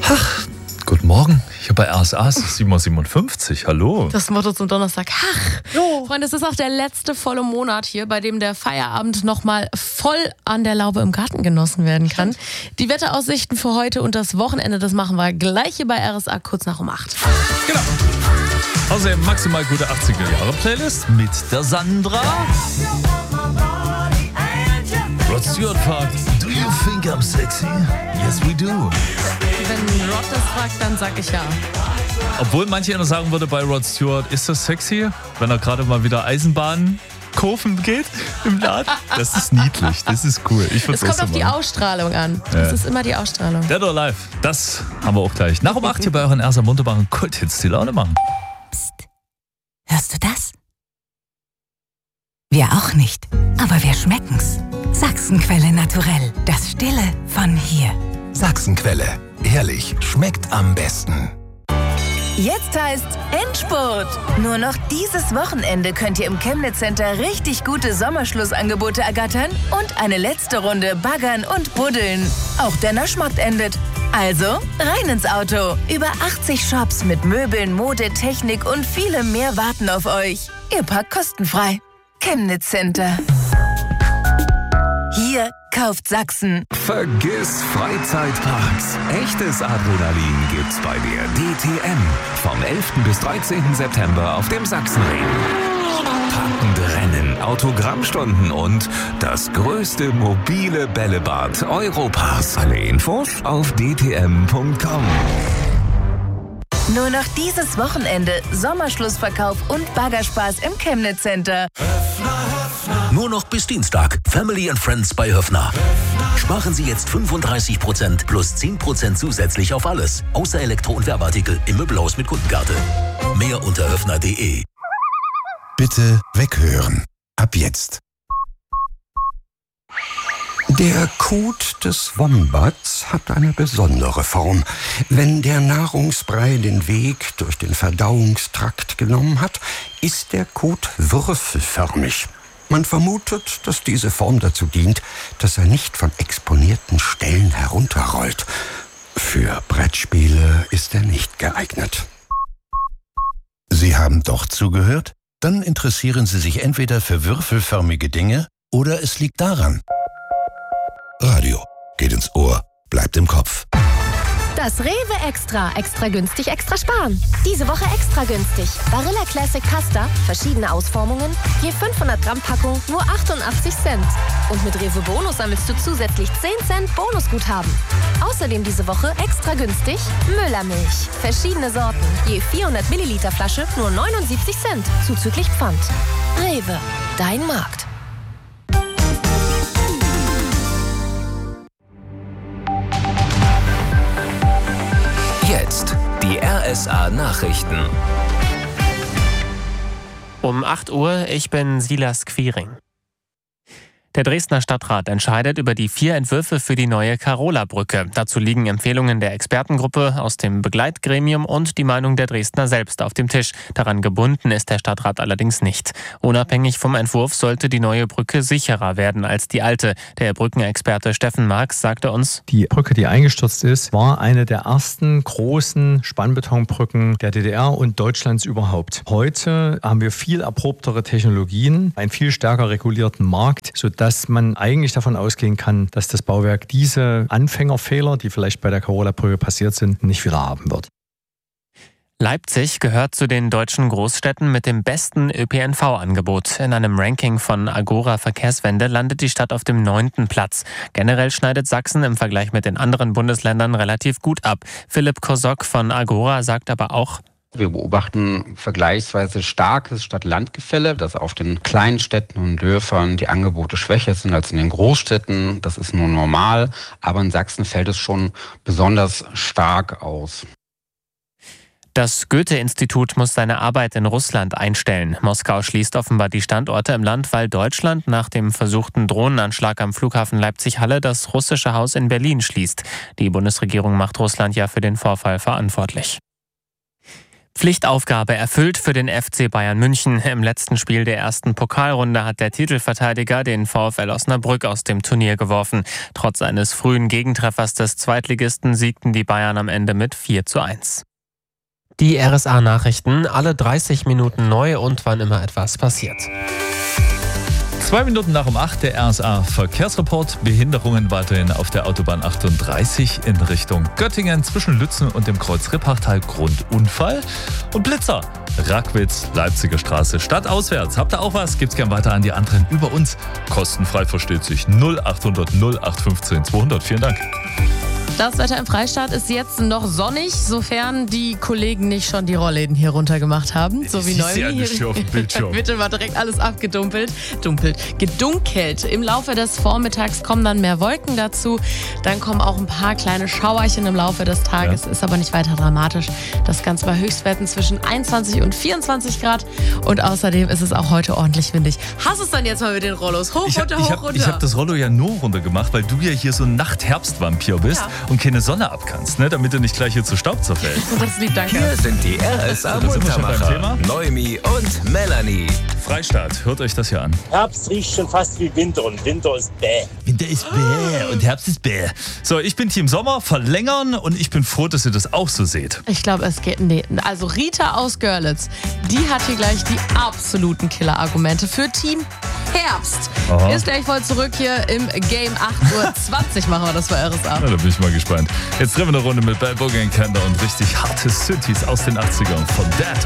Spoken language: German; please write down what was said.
Guten Morgen, hier bei RSA, es ist 7:57 Uhr, hallo. Das Motto zum Donnerstag. Jo. Freunde, es ist auch der letzte volle Monat hier, bei dem der Feierabend nochmal voll an der Laube im Garten genossen werden kann. Die Wetteraussichten für heute und das Wochenende, das machen wir gleich hier bei RSA kurz nach um 8. Genau. Außerdem maximal gute 80er-Jahre-Playlist mit der Sandra. Rod Stewart fragt, do you think I'm sexy? Yes, we do. Wenn Rod das fragt, dann sag ich ja. Obwohl manche einer sagen würde bei Rod Stewart, ist das sexy, wenn er gerade mal wieder Eisenbahn kurven geht im Laden? Das ist niedlich, das ist cool. Es kommt auf die Ausstrahlung an. Das ist immer die Ausstrahlung. Dead or Alive, das haben wir auch gleich. Nach um 8 hier bei euren ersten wunderbaren Kulthits, die Laune machen. Psst, hörst du das? Wir auch nicht, aber wir schmecken's. Sachsenquelle Naturell, das Stille von hier. Sachsenquelle, ehrlich, schmeckt am besten. Jetzt heißt's Endspurt. Nur noch dieses Wochenende könnt ihr im Chemnitz Center richtig gute Sommerschlussangebote ergattern und eine letzte Runde baggern und buddeln. Auch der Naschmarkt endet. Also rein ins Auto. Über 80 Shops mit Möbeln, Mode, Technik und vielem mehr warten auf euch. Ihr parkt kostenfrei. Chemnitz Center. Hier kauft Sachsen. Vergiss Freizeitparks. Echtes Adrenalin gibt's bei der DTM. Vom 11. bis 13. September auf dem Sachsenring. Packende Rennen, Autogrammstunden und das größte mobile Bällebad Europas. Alle Infos auf dtm.com. Nur noch dieses Wochenende Sommerschlussverkauf und Baggerspaß im Chemnitz Center. Nur noch bis Dienstag. Family and Friends bei Höffner. Sparen Sie jetzt 35% plus 10% zusätzlich auf alles. Außer Elektro- und Werbeartikel im Möbelhaus mit Kundenkarte. Mehr unter höffner.de. Bitte weghören. Ab jetzt. Der Kot des Wombats hat eine besondere Form. Wenn der Nahrungsbrei den Weg durch den Verdauungstrakt genommen hat, ist der Kot würfelförmig. Man vermutet, dass diese Form dazu dient, dass er nicht von exponierten Stellen herunterrollt. Für Brettspiele ist er nicht geeignet. Sie haben doch zugehört? Dann interessieren Sie sich entweder für würfelförmige Dinge oder es liegt daran. Radio geht ins Ohr, bleibt im Kopf. Das Rewe Extra. Extra günstig, extra sparen. Diese Woche extra günstig. Barilla Classic Pasta, verschiedene Ausformungen, je 500 Gramm Packung, nur 88 Cent. Und mit Rewe Bonus sammelst du zusätzlich 10 Cent Bonusguthaben. Außerdem diese Woche extra günstig Müllermilch. Verschiedene Sorten, je 400 Milliliter Flasche, nur 79 Cent, zuzüglich Pfand. Rewe, dein Markt. Jetzt die RSA-Nachrichten. Um 8 Uhr, ich bin Silas Quiring. Der Dresdner Stadtrat entscheidet über die 4 Entwürfe für die neue Carola-Brücke. Dazu liegen Empfehlungen der Expertengruppe aus dem Begleitgremium und die Meinung der Dresdner selbst auf dem Tisch. Daran gebunden ist der Stadtrat allerdings nicht. Unabhängig vom Entwurf sollte die neue Brücke sicherer werden als die alte. Der Brückenexperte Steffen Marx sagte uns: Die Brücke, die eingestürzt ist, war eine der ersten großen Spannbetonbrücken der DDR und Deutschlands überhaupt. Heute haben wir viel erprobtere Technologien, einen viel stärker regulierten Markt, sodass man eigentlich davon ausgehen kann, dass das Bauwerk diese Anfängerfehler, die vielleicht bei der Carola-Brücke passiert sind, nicht wieder haben wird. Leipzig gehört zu den deutschen Großstädten mit dem besten ÖPNV-Angebot. In einem Ranking von Agora Verkehrswende landet die Stadt auf dem 9. Platz. Generell schneidet Sachsen im Vergleich mit den anderen Bundesländern relativ gut ab. Philipp Kosok von Agora sagt aber auch: Wir beobachten vergleichsweise starkes Stadt-Land-Gefälle, dass auf den kleinen Städten und Dörfern die Angebote schwächer sind als in den Großstädten. Das ist nur normal, aber in Sachsen fällt es schon besonders stark aus. Das Goethe-Institut muss seine Arbeit in Russland einstellen. Moskau schließt offenbar die Standorte im Land, weil Deutschland nach dem versuchten Drohnenanschlag am Flughafen Leipzig-Halle das russische Haus in Berlin schließt. Die Bundesregierung macht Russland ja für den Vorfall verantwortlich. Pflichtaufgabe erfüllt für den FC Bayern München. Im letzten Spiel der ersten Pokalrunde hat der Titelverteidiger den VfL Osnabrück aus dem Turnier geworfen. Trotz eines frühen Gegentreffers des Zweitligisten siegten die Bayern am Ende mit 4:1. Die RSA-Nachrichten, alle 30 Minuten neu und wann immer etwas passiert. 2 Minuten nach um 8, der RSA-Verkehrsreport. Behinderungen weiterhin auf der Autobahn 38 in Richtung Göttingen zwischen Lützen und dem Kreuz Rippachtal. Grundunfall. Und Blitzer. Rackwitz, Leipziger Straße, stadtauswärts. Habt ihr auch was? Gibt's gern weiter an die anderen über uns. Kostenfrei, versteht sich. 0800 0815 200. Vielen Dank. Das Wetter im Freistaat ist jetzt noch sonnig, sofern die Kollegen nicht schon die Rollläden hier runtergemacht haben. So wie Noemi. Ja nicht auf dem Bildschirm. Bitte mal direkt alles abgedunkelt. Gedunkelt. Im Laufe des Vormittags kommen dann mehr Wolken dazu. Dann kommen auch ein paar kleine Schauerchen im Laufe des Tages. Ja. Ist aber nicht weiter dramatisch. Das Ganze bei Höchstwerten zwischen 21 und 24 Grad. Und außerdem ist es auch heute ordentlich windig. Hast es dann jetzt mal mit den Rollos? Hoch, runter. Ich hab das Rollo ja nur runter gemacht, weil du ja hier so ein Nacht-Herbst-Vampir bist. Ja. Und keine Sonne abkannst, ne? Damit du nicht gleich hier zu Staub zerfällt. Das lieb, danke. Hier sind die RSA-Muntermacher, Noemi und Melanie. Freistaat, hört euch das hier an. Herbst riecht schon fast wie Winter und Winter ist bäh. Winter ist bäh und Herbst ist bäh. So, ich bin Team Sommer, verlängern und ich bin froh, dass ihr das auch so seht. Ich glaube, es geht... Nee, also Rita aus Görlitz, die hat hier gleich die absoluten Killer-Argumente für Team Herbst. Aha. Ist gleich voll zurück hier im Game. 8:20 Uhr machen wir das bei RSA. Na, da bin ich mal gespannt. Jetzt drehen wir eine Runde mit Bell Boogie & Kender und richtig harte Synthes aus den 80ern von Dad.